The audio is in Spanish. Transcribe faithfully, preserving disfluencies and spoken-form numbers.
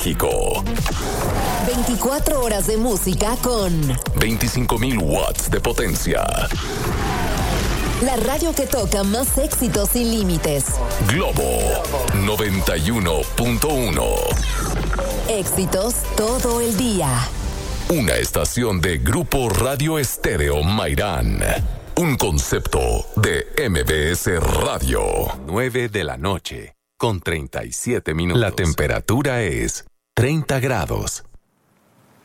México. veinticuatro horas de música con veinticinco mil watts de potencia. La radio que toca más éxitos sin límites. Globo noventa y uno punto uno. Éxitos todo el día. Una estación de Grupo Radio Estéreo Mairán. Un concepto de M B S Radio. nueve de la noche, con treinta y siete minutos. La temperatura es treinta grados.